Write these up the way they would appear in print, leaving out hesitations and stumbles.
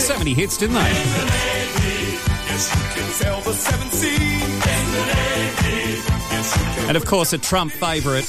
So many hits, didn't they? And of course, a Trump favourite.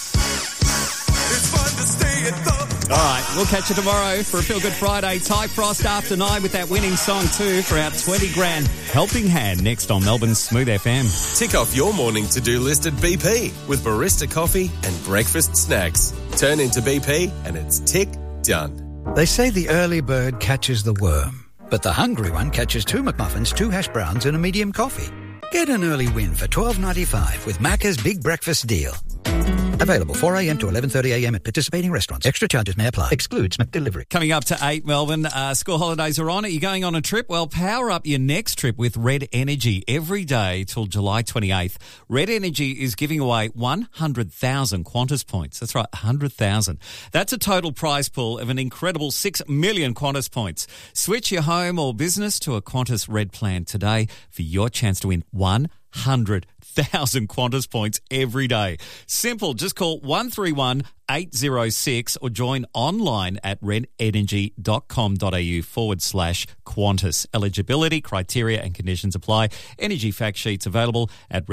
All right, we'll catch you tomorrow for a Feel Good Friday. Ty Frost after 9 with that winning song too for our 20 grand helping hand next on Melbourne's Smooth FM. Tick off your morning to-do list at BP with barista coffee and breakfast snacks. Turn into BP and it's tick done. They say the early bird catches the worm, but the hungry one catches 2 McMuffins, 2 hash browns and a medium coffee. Get an early win for $12.95 with Macca's Big Breakfast Deal. Available 4 a.m. to 11:30 a.m. at participating restaurants. Extra charges may apply. Excludes McDelivery. Coming up to 8, Melbourne, school holidays are on. Are you going on a trip? Well, power up your next trip with Red Energy every day till July 28th. Red Energy is giving away 100,000 Qantas points. That's right, 100,000. That's a total prize pool of an incredible 6 million Qantas points. Switch your home or business to a Qantas Red plan today for your chance to win 100,000 Qantas points every day. Simple. Just call 131-806 or join online at redenergy.com.au/Qantas. Eligibility, criteria and conditions apply. Energy fact sheets available at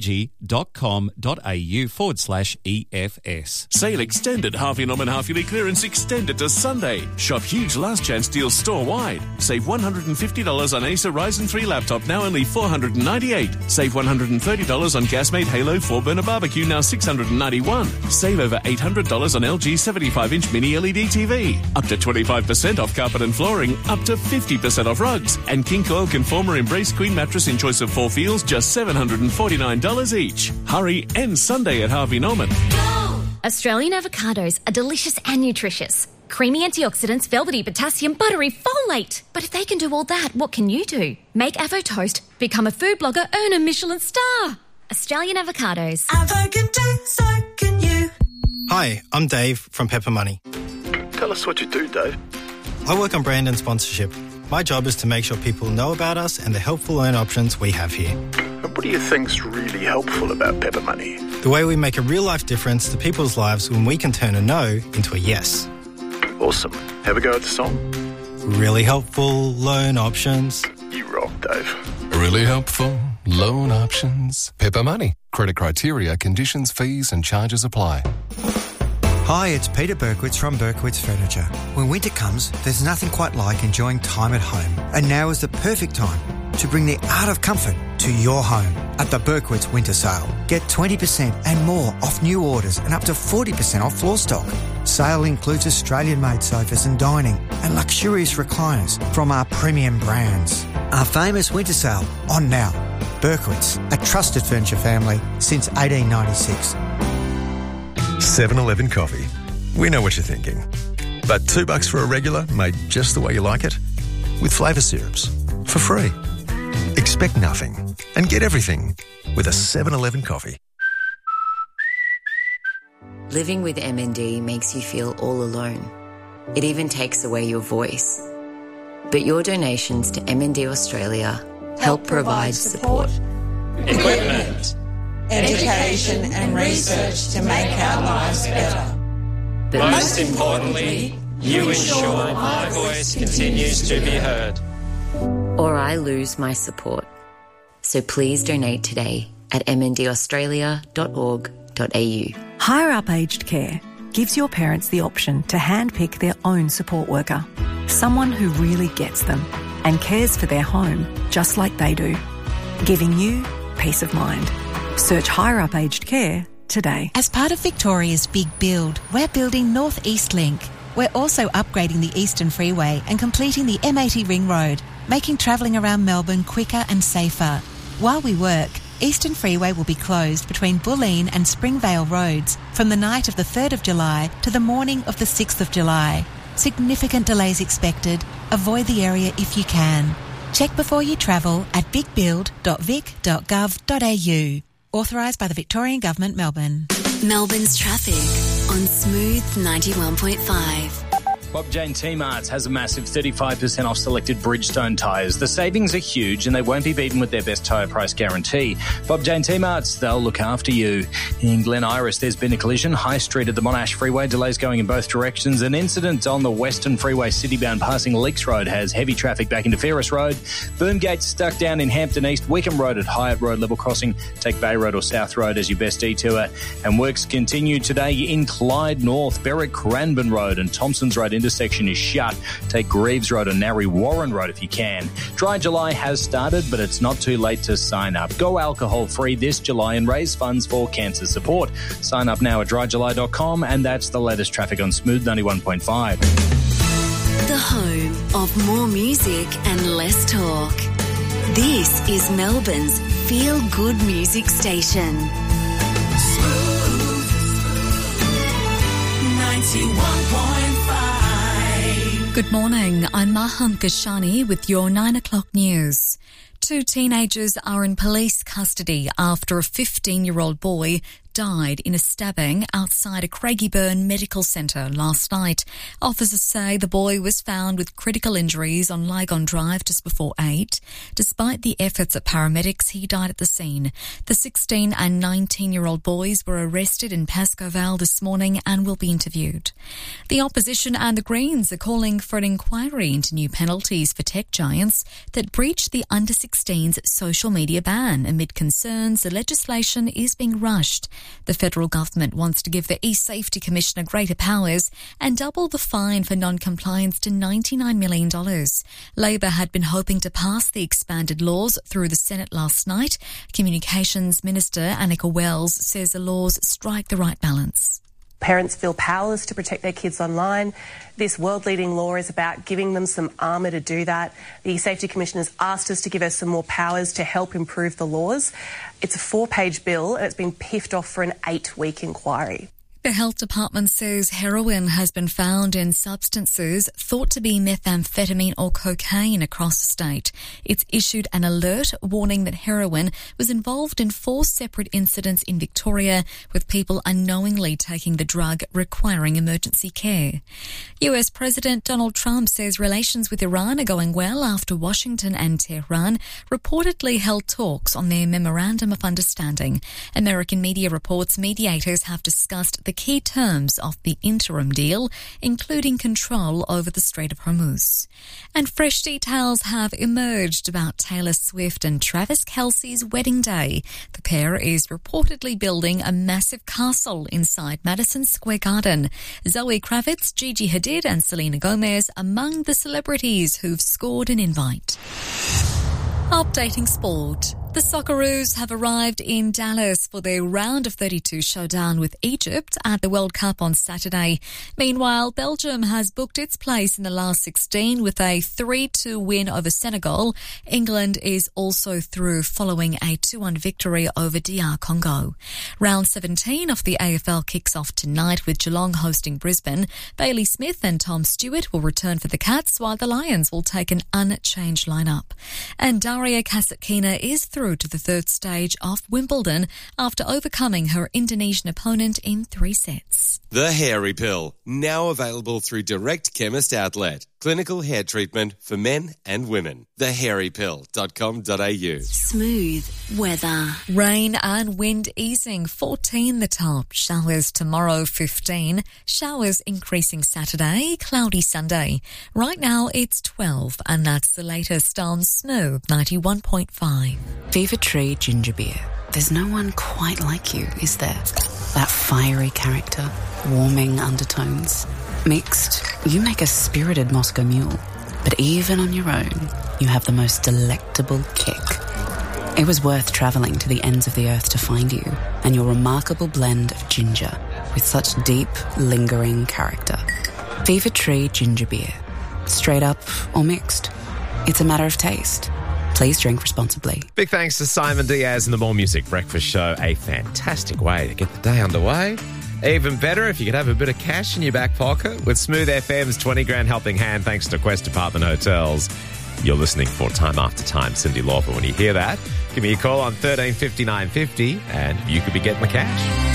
redenergy.com.au/EFS. Sale extended. Harvey Norman half-yearly clearance extended to Sunday. Shop huge last chance deals store-wide. Save $150 on Acer Ryzen 3 laptop, now only $498. Save $130 on Gasmate Halo 4-burner barbecue, now $691. Save over $800 on LG 75-inch mini LED TV. Up to 25% off carpet and flooring. Up to 50% off rugs. And King Coil Conformer Embrace Queen mattress in choice of 4 feels, just $749 each. Hurry, end Sunday at Harvey Norman. Australian avocados are delicious and nutritious. Creamy antioxidants, velvety potassium, buttery folate. But if they can do all that, what can you do? Make Avo Toast, become a food blogger, earn a Michelin star. Australian avocados. Avo can do, so can you. Hi, I'm Dave from Pepper Money. Tell us what you do, Dave. I work on brand and sponsorship. My job is to make sure people know about us and the helpful loan options we have here. And what do you think's really helpful about Pepper Money? The way we make a real-life difference to people's lives when we can turn a no into a yes. Awesome. Have a go at the song? Really helpful loan options. You rock, Dave. Really helpful loan options. Pepper Money. Credit criteria, conditions, fees and charges apply. Hi, it's Peter Berkowitz from Berkowitz Furniture. When winter comes, there's nothing quite like enjoying time at home. And now is the perfect time to bring the art of comfort to your home at the Berkowitz Winter Sale. Get 20% and more off new orders and up to 40% off floor stock. Sale includes Australian-made sofas and dining and luxurious recliners from our premium brands. Our famous winter sale on now. Berkowitz, a trusted furniture family since 1896. 7-Eleven coffee. We know what you're thinking. But $2 for a regular made just the way you like it? With flavour syrups. For free. Expect nothing and get everything with a 7-Eleven coffee. Living with MND makes you feel all alone. It even takes away your voice. But your donations to MND Australia help provide support. Equipment, education and research to make our lives better. But most importantly, you ensure my voice continues to be heard. Or I lose my support. So please donate today at mndaustralia.org.au. Higher Up Aged Care gives your parents the option to handpick their own support worker, someone who really gets them and cares for their home just like they do, giving you peace of mind. Search Higher Up Aged Care today. As part of Victoria's Big Build, we're building North East Link. We're also upgrading the Eastern Freeway and completing the M80 Ring Road, making travelling around Melbourne quicker and safer. While we work, Eastern Freeway will be closed between Bulleen and Springvale Roads from the night of the 3rd of July to the morning of the 6th of July. Significant delays expected. Avoid the area if you can. Check before you travel at bigbuild.vic.gov.au. Authorised by the Victorian Government, Melbourne. Melbourne's traffic on Smooth 91.5. Bob Jane T-Marts has a massive 35% off selected Bridgestone tyres. The savings are huge and they won't be beaten with their best tyre price guarantee. Bob Jane T-Marts, they'll look after you. In Glen Iris, there's been a collision. High Street at the Monash Freeway, delays going in both directions. An incident on the Western Freeway citybound passing Leaks Road has heavy traffic back into Ferris Road. Boomgate's stuck down in Hampton East. Wickham Road at Hyatt Road level crossing. Take Bay Road or South Road as your best detour. And works continue today in Clyde North. Berwick Cranbourne Road and Thompson's Road intersection is shut. Take Greaves Road and Narry Warren Road if you can. Dry July has started, but it's not too late to sign up. Go alcohol free this July and raise funds for cancer support. Sign up now at dryjuly.com, and that's the latest traffic on Smooth 91.5. The home of more music and less talk. This is Melbourne's feel-good music station. Smooth 91.5. Good morning, I'm Maham Kashani with your 9 o'clock news. 2 teenagers are in police custody after a 15-year-old boy died in a stabbing outside a Craigieburn medical centre last night. Officers say the boy was found with critical injuries on Lygon Drive just before 8. Despite the efforts of paramedics, he died at the scene. The 16 and 19-year-old boys were arrested in Pascoe Vale this morning and will be interviewed. The opposition and the Greens are calling for an inquiry into new penalties for tech giants that breach the under-16s social media ban amid concerns the legislation is being rushed. The federal government wants to give the e-Safety Commissioner greater powers and double the fine for non-compliance to $99 million. Labor had been hoping to pass the expanded laws through the Senate last night. Communications Minister Annika Wells says the laws strike the right balance. Parents feel powerless to protect their kids online. This world-leading law is about giving them some armour to do that. The Safety Commission has asked us to give us some more powers to help improve the laws. It's a 4-page bill and it's been piffed off for an 8-week inquiry. The health department says heroin has been found in substances thought to be methamphetamine or cocaine across the state. It's issued an alert warning that heroin was involved in 4 separate incidents in Victoria, with people unknowingly taking the drug requiring emergency care. US President Donald Trump says relations with Iran are going well after Washington and Tehran reportedly held talks on their Memorandum of Understanding. American media reports mediators have discussed the key terms of the interim deal, including control over the Strait of Hormuz. And fresh details have emerged about Taylor Swift and Travis Kelce's wedding day. The pair is reportedly building a massive castle inside Madison Square Garden. Zoe Kravitz, Gigi Hadid and Selena Gomez among the celebrities who've scored an invite. Updating sport. The Socceroos have arrived in Dallas for their round of 32 showdown with Egypt at the World Cup on Saturday. Meanwhile, Belgium has booked its place in the last 16 with a 3-2 win over Senegal. England is also through following a 2-1 victory over DR Congo. Round 17 of the AFL kicks off tonight with Geelong hosting Brisbane. Bailey Smith and Tom Stewart will return for the Cats, while the Lions will take an unchanged lineup. And Daria Kasatkina is through to the 3rd stage of Wimbledon after overcoming her Indonesian opponent in 3 sets. The Hairy Pill, now available through Direct Chemist Outlet. Clinical hair treatment for men and women. thehairypill.com.au. Smooth weather. Rain and wind easing, 14 the top. Showers tomorrow, 15. Showers increasing Saturday, cloudy Sunday. Right now it's 12, and that's the latest on Smooth 91.5. Fever Tree Ginger Beer. There's no one quite like you, is there? That fiery character, warming undertones. Mixed, you make a spirited Moscow Mule. But even on your own, you have the most delectable kick. It was worth travelling to the ends of the earth to find you, and your remarkable blend of ginger with such deep, lingering character. Fever Tree Ginger Beer. Straight up or mixed. It's a matter of taste. Please drink responsibly. Big thanks to Simon Diaz and the More Music Breakfast Show. A fantastic way to get the day underway. Even better if you could have a bit of cash in your back pocket with Smooth FM's 20 grand helping hand thanks to Quest Apartment Hotels. You're listening for Time After Time, Cindy Lauper. When you hear that, give me a call on 13 59 50 and you could be getting the cash.